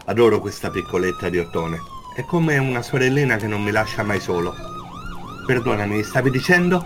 Adoro questa piccoletta di Ottone. È come una sorellina che non mi lascia mai solo. Perdonami, stavi dicendo?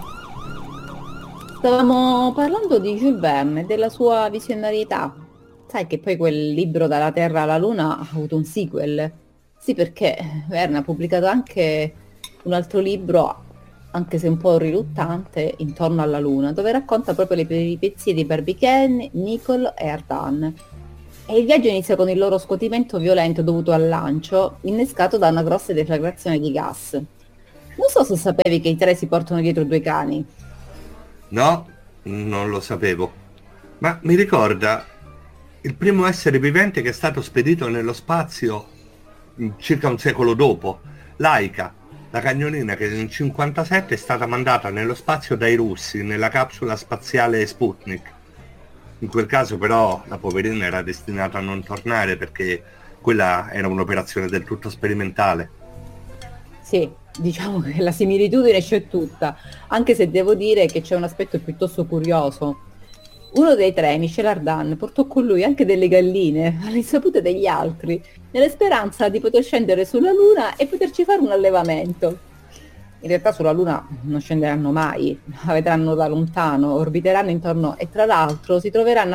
Stavamo parlando di Jules Verne e della sua visionarietà. Sai che poi quel libro Dalla Terra alla Luna ha avuto un sequel? Sì, perché Verne ha pubblicato anche un altro libro, anche se un po' riluttante, Intorno alla Luna, dove racconta proprio le peripezie di Barbicane, Nicole e Ardan. E il viaggio inizia con il loro scuotimento violento dovuto al lancio, innescato da una grossa deflagrazione di gas. Non so se sapevi che i tre si portano dietro due cani. No, non lo sapevo. Ma mi ricorda il primo essere vivente che è stato spedito nello spazio circa un secolo dopo, Laika, la cagnolina che nel 57 è stata mandata nello spazio dai russi nella capsula spaziale Sputnik. In quel caso però la poverina era destinata a non tornare perché quella era un'operazione del tutto sperimentale. Sì, diciamo che la similitudine c'è tutta, anche se devo dire che c'è un aspetto piuttosto curioso. Uno dei tre, Michel Ardan, portò con lui anche delle galline, all'insaputa degli altri, nella speranza di poter scendere sulla Luna e poterci fare un allevamento. In realtà sulla Luna non scenderanno mai, la vedranno da lontano, orbiteranno intorno e tra l'altro si troveranno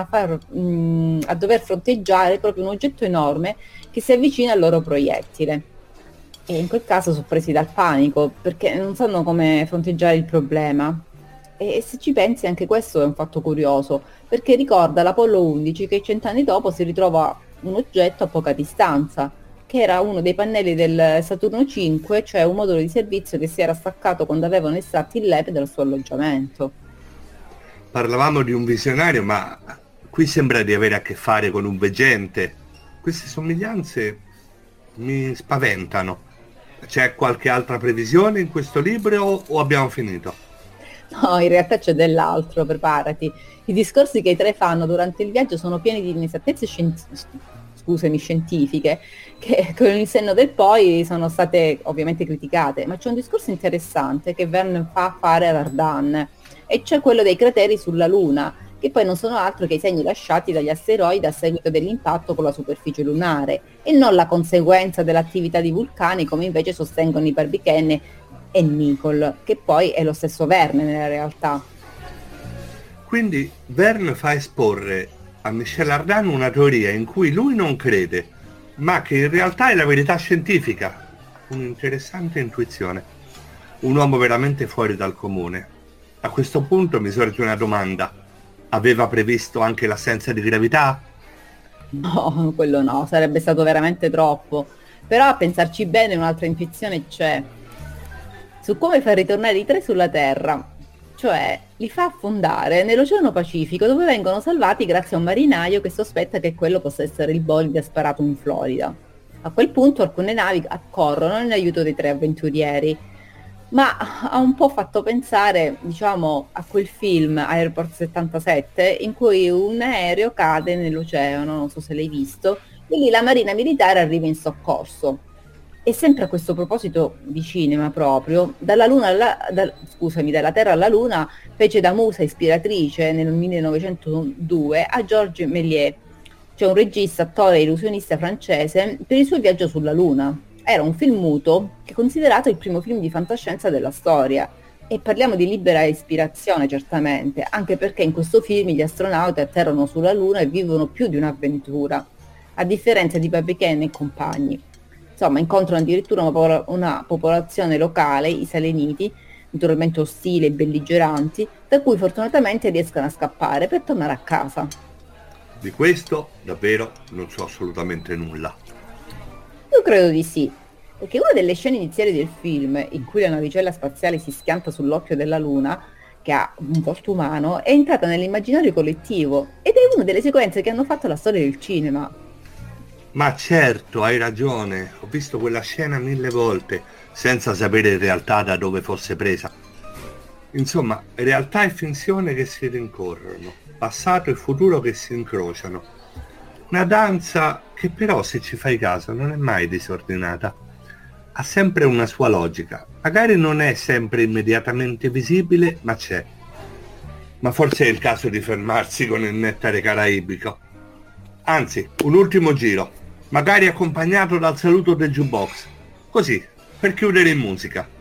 a dover fronteggiare proprio un oggetto enorme che si avvicina al loro proiettile. E in quel caso sono presi dal panico perché non sanno come fronteggiare il problema. E se ci pensi anche questo è un fatto curioso, perché ricorda l'Apollo 11 che 100 anni dopo si ritrova un oggetto a poca distanza, che era uno dei pannelli del Saturno 5, cioè un modulo di servizio che si era staccato quando avevano estratto il LEP dal suo alloggiamento. Parlavamo di un visionario, ma qui sembra di avere a che fare con un veggente. Queste somiglianze mi spaventano. C'è qualche altra previsione in questo libro o abbiamo finito? No, in realtà c'è dell'altro, preparati. I discorsi che i tre fanno durante il viaggio sono pieni di inesattezze scientifiche, che con il senno del poi sono state ovviamente criticate, ma c'è un discorso interessante che Verne fa fare ad Ardan, e c'è quello dei crateri sulla Luna, che poi non sono altro che i segni lasciati dagli asteroidi a seguito dell'impatto con la superficie lunare, e non la conseguenza dell'attività di vulcani, come invece sostengono i Barbicane e Nicole, che poi è lo stesso Verne nella realtà. Quindi Verne fa esporre a Michel Ardan una teoria in cui lui non crede, ma che in realtà è la verità scientifica. Un'interessante intuizione. Un uomo veramente fuori dal comune. A questo punto mi sorge una domanda. Aveva previsto anche l'assenza di gravità? No, quello no, sarebbe stato veramente troppo. Però a pensarci bene un'altra intuizione c'è, su come far ritornare i tre sulla Terra. Cioè, li fa affondare nell'Oceano Pacifico, dove vengono salvati grazie a un marinaio che sospetta che quello possa essere il bolide sparato in Florida. A quel punto alcune navi accorrono in aiuto dei tre avventurieri, ma ha un po' fatto pensare, diciamo, a quel film Airport 77 in cui un aereo cade nell'oceano, non so se l'hai visto, e lì la Marina Militare arriva in soccorso. E sempre a questo proposito di cinema proprio, dalla Terra alla Luna fece da musa ispiratrice nel 1902 a Georges Méliès, cioè un regista, attore e illusionista francese, per il suo viaggio sulla Luna. Era un film muto che è considerato il primo film di fantascienza della storia. E parliamo di libera ispirazione certamente, anche perché in questo film gli astronauti atterrano sulla Luna e vivono più di un'avventura, a differenza di Barbicane e compagni. Insomma, incontrano addirittura una popolazione locale, i Seleniti, naturalmente ostili e belligeranti, da cui fortunatamente riescono a scappare per tornare a casa. Di questo davvero non so assolutamente nulla. Io credo di sì, perché una delle scene iniziali del film, in cui la navicella spaziale si schianta sull'occhio della Luna, che ha un volto umano, è entrata nell'immaginario collettivo ed è una delle sequenze che hanno fatto la storia del cinema. Ma certo, hai ragione, ho visto quella scena 1000 volte, senza sapere in realtà da dove fosse presa. Insomma, realtà e finzione che si rincorrono, passato e futuro che si incrociano. Una danza che però, se ci fai caso, non è mai disordinata. Ha sempre una sua logica. Magari non è sempre immediatamente visibile, ma c'è. Ma forse è il caso di fermarsi con il nettare caraibico. Anzi, un ultimo giro. magari accompagnato dal saluto del jukebox, così, per chiudere in musica.